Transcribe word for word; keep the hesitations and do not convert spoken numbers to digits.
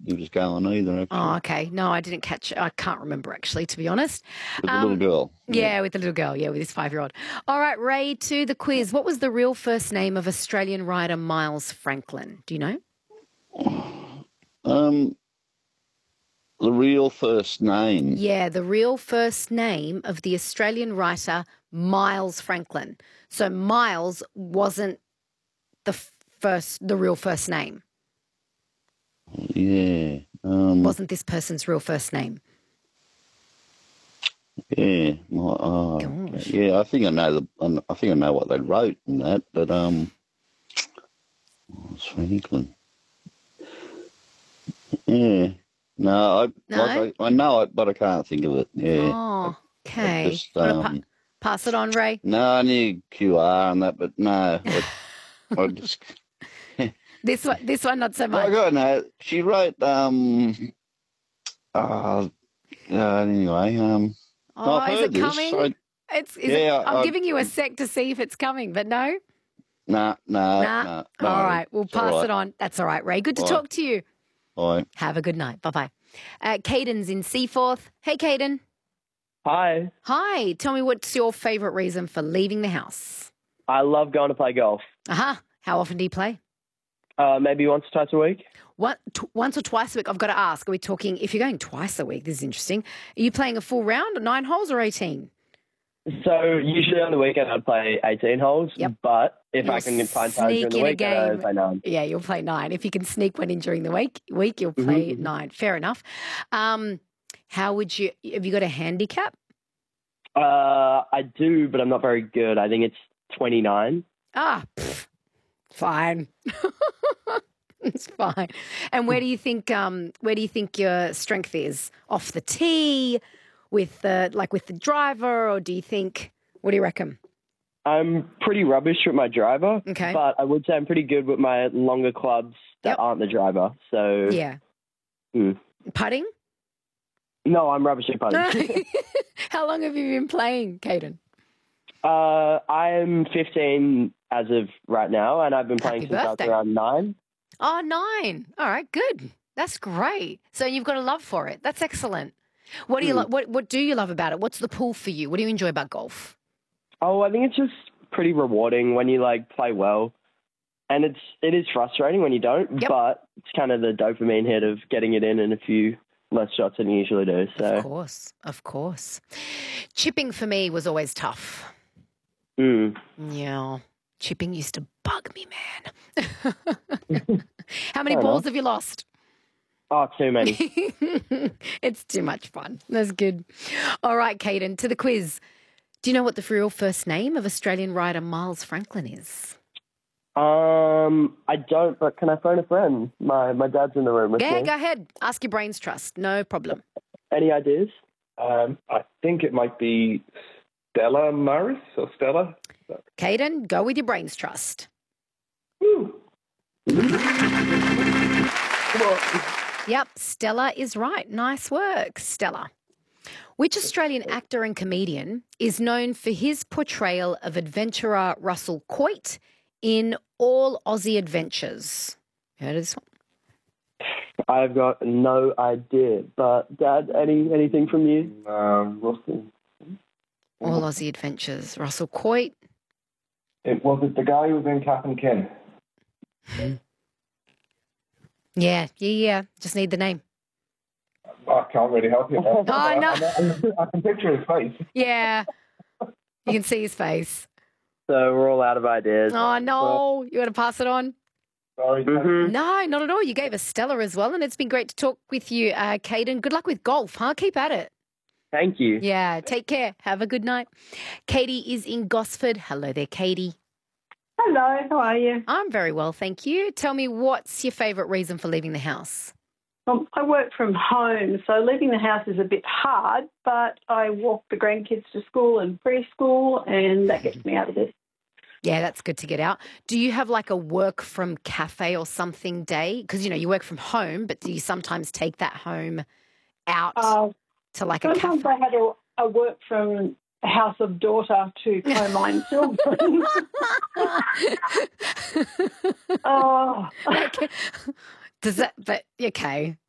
he was going either, actually. Oh, okay. No, I didn't catch I can't remember, actually, to be honest. With Um, the little girl. Yeah, with the little girl. Yeah, with his five-year-old. All right, Ray, to the quiz. What was the real first name of Australian rider Miles Franklin? Do you know? Um, the real first name. Yeah, the real first name of the Australian writer Miles Franklin. So Miles wasn't the first, the real first name. Yeah. Um, Wasn't this person's real first name? Yeah. my- Oh, Gosh. yeah. I think I know the. I think I know what they wrote in that, but um, Miles Franklin. Yeah. No, I No? like I, I know it, but I can't think of it. Yeah. Oh, I okay. just, Wanna pa- um, pass it on, Ray? no, I knew Q R and that, but no, I, I just. This one, this one, not so I much. got no. She wrote. Um. Uh, uh, anyway. Um. Oh, I've is heard it this. coming? I, It's. Is yeah. it, I'm I, giving you a sec to see if it's coming, but no. Nah. Nah. Nah. Nah. All no, right, we'll it's all pass right. it on. That's all right, Ray. Good to All right. talk to you. All right. Have a good night. Bye bye. Uh, Caden's in Seaforth. Hey, Caden. Hi. Hi. Tell me, what's your favourite reason for leaving the house? I love going to play golf. Aha. Uh-huh. How often do you play? Uh, maybe once or twice a week. What, t- once or twice a week? I've got to ask. Are we talking, if you're going twice a week, this is interesting. Are you playing a full round, nine holes or eighteen? So usually on the weekend I'd play eighteen holes, Yep. but if You'll I can find time sneak during the in a week, then I game. play nine. Yeah, you'll play nine. If you can sneak one in during the week, week you'll play Mhm. nine. Fair enough. Um, how would you, have you got a handicap? Uh, I do, but I'm not very good. I think it's twenty-nine. Ah, pff, fine. It's fine. And where do you think um where do you think your strength is? Off the tee, with the like with the driver, or do you think, what do you reckon? I'm pretty rubbish with my driver, Okay. but I would say I'm pretty good with my longer clubs that Yep. aren't the driver. So Yeah. hmm. Putting? No, I'm rubbish at putting. How long have you been playing, Caden? uh, I'm fifteen as of right now, and I've been playing Happy since I birthday. was around nine. Oh, nine. All right, good. That's great. So you've got a love for it. That's excellent. What do you Hmm. lo- what what do you love about it? What's the pull for you? What do you enjoy about golf? Oh, I think it's just pretty rewarding when you like play well, and it's it is frustrating when you don't. Yep. But it's kind of the dopamine hit of getting it in and a few less shots than you usually do. Of So, course, of course. Chipping for me was always tough. mm. Yeah, chipping used to bug me, man. How many Fair balls enough. have you lost? oh, too many. It's too much fun. That's good. All right, Caden, to the quiz. Do you know what the real first name of Australian writer Miles Franklin is? um, I don't, but can I phone a friend? My my dad's in the room with Yeah, me. go ahead. Ask your brain's trust. No problem. Any ideas? Um, I think it might be Stella Maris or Stella. Caden, go with your brain's trust. Woo. Come on. Yep, Stella is right. Nice work, Stella. Which Australian actor and comedian is known for his portrayal of adventurer Russell Coight in All Aussie Adventures? Heard of this one? I've got no idea. But Dad, any anything from you? Um, Russell. All Aussie Adventures. Russell Coight. It was it the guy who was in Cap and Kin. Yeah, yeah, yeah. Just need the name. I can't really help you. Oh, no. I, I can picture his face. Yeah. You can see his face. So we're all out of ideas. Oh, no. You want to pass it on? Sorry. Mhm. No, not at all. You gave us Stella as well, and it's been great to talk with you, uh, Caden. Good luck with golf, huh? Keep at it. Thank you. Yeah, take care. Have a good night. Katie is in Gosford. Hello there, Katie. Hello, how are you? I'm very well, thank you. Tell me, what's your favourite reason for leaving the house? Um, I work from home, so leaving the house is a bit hard, but I walk the grandkids to school and preschool, and that gets me out of it. Yeah, that's good to get out. Do you have like a work from cafe or something day? Because, you know, you work from home, but do you sometimes take that home out Uh, to like a sometimes cafe? I had a, a work from house of daughter to co-mine children. Oh, Like, does that, but okay.